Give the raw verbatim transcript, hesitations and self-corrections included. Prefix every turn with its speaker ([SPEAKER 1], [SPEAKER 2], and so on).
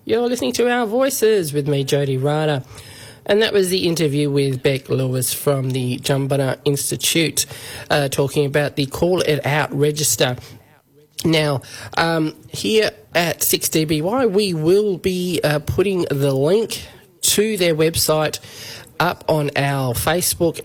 [SPEAKER 1] You're listening to Our Voices with me, Jody Ryder. And that was the interview with Beck Lewis from the Jumbunna Institute, uh, talking about the Call It Out register. Now, um, here at six D B Y, we will be uh, putting the link to their website up on our Facebook